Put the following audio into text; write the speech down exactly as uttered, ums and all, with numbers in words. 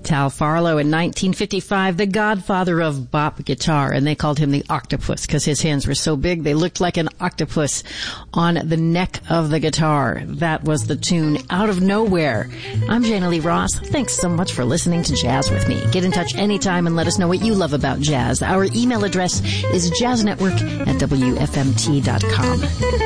Tal Farlow in nineteen fifty-five, the godfather of bop guitar, and they called him the octopus because his hands were so big they looked like an octopus on the neck of the guitar. That was the tune Out of Nowhere. I'm Jana Lee Ross. Thanks so much for listening to Jazz with me. Get in touch anytime and let us know what you love about jazz. Our email address is jazznetwork at W F M T dot com.